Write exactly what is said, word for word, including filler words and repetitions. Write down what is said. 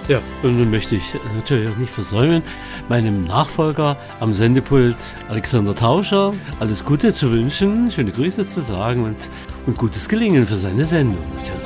Ja, und nun möchte ich natürlich auch nicht versäumen, meinem Nachfolger am Sendepult Alexander Tauscher alles Gute zu wünschen, schöne Grüße zu sagen und, und gutes Gelingen für seine Sendung natürlich.